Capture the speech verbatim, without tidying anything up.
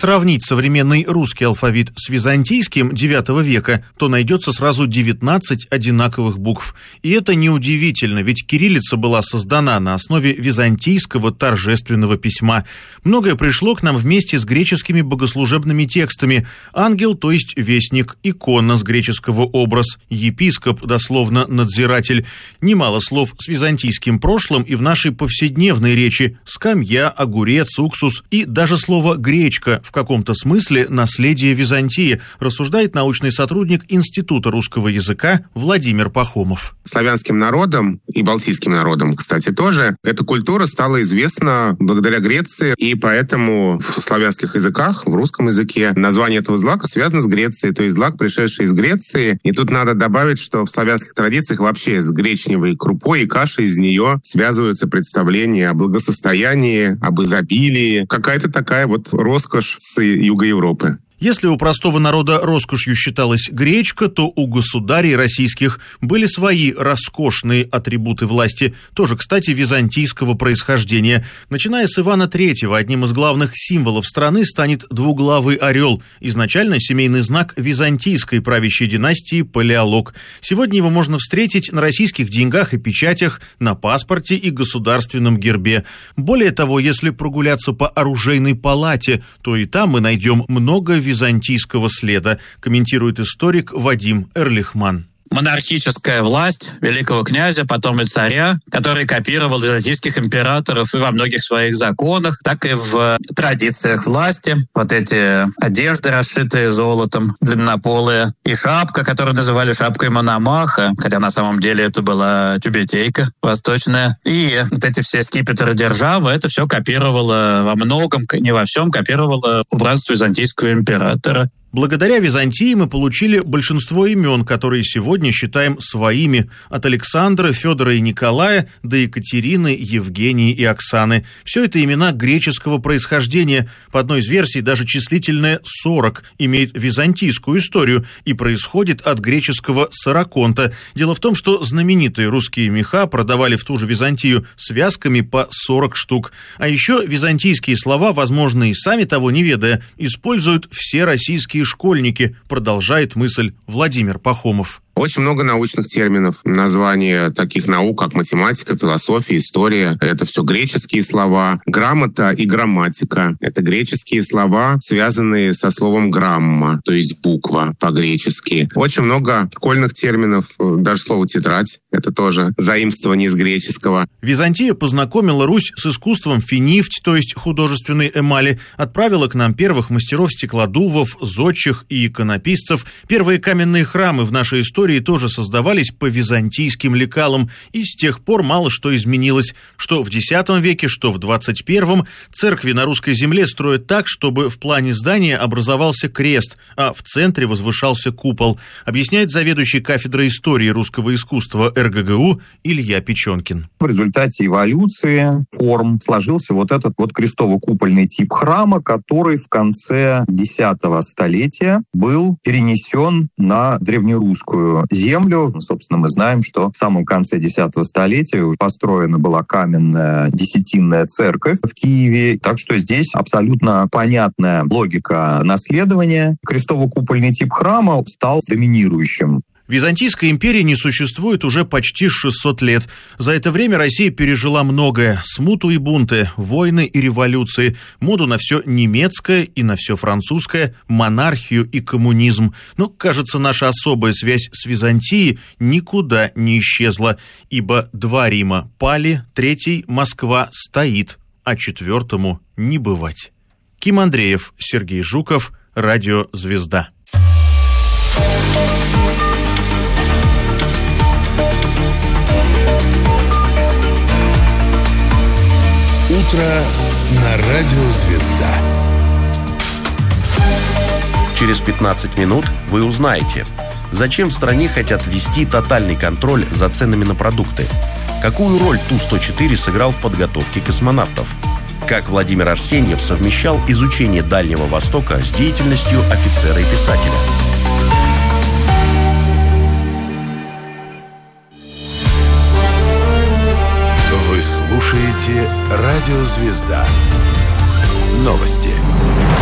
сравнить современный русский алфавит с византийским девятого века, то найдется сразу девятнадцать одинаковых букв. И это неудивительно, ведь кириллица была создана на основе византийского торжественного письма. Многое пришло к нам вместе с греческими богослужебными текстами. Ангел, то есть вестник, икона с греческого образ, епископ, дословно надзиратель. Немало слов с византийским прошлым и в нашей повседневной речи: скамья, огурец, уксус и даже слово «гречка» в каком-то смысле наследие Византии, рассуждает научный сотрудник Института русского языка Владимир Пахомов. Славянским народам и балтийским народам, кстати, тоже эта культура стала известна благодаря Греции, и поэтому в славянских языках, в русском языке, название этого злака связано с Грецией, то есть злак, пришедший из Греции. И тут надо добавить, что в славянских традициях вообще с гречневой крупой и кашей из нее связываются представления о благосостоянии, об изобилии. Какая-то такая вот роскошь с юга Европы. Если у простого народа роскошью считалась гречка, то у государей российских были свои роскошные атрибуты власти, тоже, кстати, византийского происхождения. Начиная с Ивана Третьего, одним из главных символов страны станет двуглавый орел, изначально семейный знак византийской правящей династии Палеолог. Сегодня его можно встретить на российских деньгах и печатях, на паспорте и государственном гербе. Более того, если прогуляться по оружейной палате, то и там мы найдем много византийского следа, комментирует историк Вадим Эрлихман. Монархическая власть великого князя, потом и царя, который копировал византийских императоров и во многих своих законах, так и в традициях власти. Вот эти одежды, расшитые золотом, длиннополые, и шапка, которую называли шапкой Мономаха, хотя на самом деле это была тюбетейка восточная. И вот эти все скипетры державы, это все копировало во многом, не во всем, копировало убранство византийского императора. Благодаря Византии мы получили большинство имен, которые сегодня считаем своими, от Александра, Федора и Николая до Екатерины, Евгении и Оксаны. Все это имена греческого происхождения. По одной из версий, даже числительное сорок имеет византийскую историю и происходит от греческого сороконта. Дело в том, что знаменитые русские меха продавали в ту же Византию связками по сорок штук. А еще византийские слова, возможно, и сами того не ведая, используют все российские школьники, продолжает мысль Владимир Пахомов. Очень много научных терминов, названия таких наук, как математика, философия, история. Это все греческие слова. Грамота и грамматика — это греческие слова, связанные со словом грамма, то есть буква по-гречески. Очень много школьных терминов, даже слово «тетрадь» — это тоже заимствование из греческого. Византия познакомила Русь с искусством финифть, то есть художественной эмали, отправила к нам первых мастеров-стеклодувов, зодчих и иконописцев. Первые каменные храмы в нашей истории тоже создавались по византийским лекалам, и с тех пор мало что изменилось. Что в десятом веке, что в двадцать первом церкви на русской земле строят так, чтобы в плане здания образовался крест, а в центре возвышался купол, объясняет заведующий кафедрой истории русского искусства эр гэ гэ у Илья Печенкин. В результате эволюции форм сложился вот этот вот крестово-купольный тип храма, который в конце десятого столетия был перенесен на древнерусскую землю. Собственно, мы знаем, что в самом конце десятого столетия построена была каменная десятинная церковь в Киеве. Так что здесь абсолютно понятная логика наследования. Крестово-купольный тип храма стал доминирующим. Византийской империи не существует уже почти шестьсот лет. За это время Россия пережила многое: смуту и бунты, войны и революции, моду на все немецкое и на все французское, монархию и коммунизм. Но, кажется, наша особая связь с Византией никуда не исчезла, ибо два Рима пали, третий, Москва, стоит, а четвертому не бывать. Ким Андреев, Сергей Жуков, Радио «Звезда». Утро на Радио «Звезда». Через пятнадцать минут вы узнаете, зачем в стране хотят ввести тотальный контроль за ценами на продукты, какую роль Ту сто четыре сыграл в подготовке космонавтов, как Владимир Арсеньев совмещал изучение Дальнего Востока с деятельностью офицера и писателя. Вы слушаете Радио «Звезда». Новости.